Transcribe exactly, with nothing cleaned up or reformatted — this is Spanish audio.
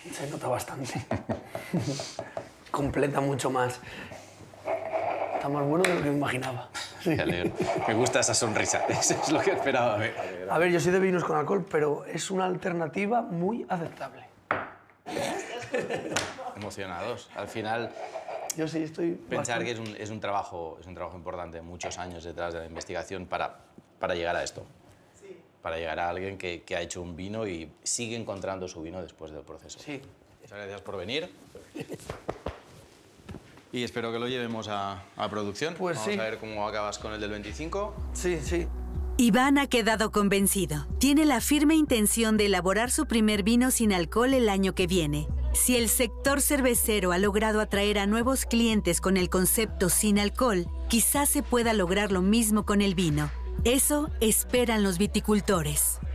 Se nota bastante. Completa mucho más. Está más bueno de lo que me imaginaba. Sí. Me alegro. Me gusta esa sonrisa. Eso es lo que esperaba ver. A ver, yo soy de vinos con alcohol, pero es una alternativa muy aceptable. Emocionados. Al final, yo sí estoy pensar bastante... que es un, es, un trabajo, es un trabajo importante, muchos años detrás de la investigación para, para llegar a esto. Sí. Para llegar a alguien que, que ha hecho un vino y sigue encontrando su vino después del proceso. Sí. Muchas gracias por venir. Y espero que lo llevemos a, a producción. Pues Vamos sí. a ver cómo acabas con el del veinticinco. Sí, sí. Iván ha quedado convencido. Tiene la firme intención de elaborar su primer vino sin alcohol el año que viene. Si el sector cervecero ha logrado atraer a nuevos clientes con el concepto sin alcohol, quizás se pueda lograr lo mismo con el vino. Eso esperan los viticultores.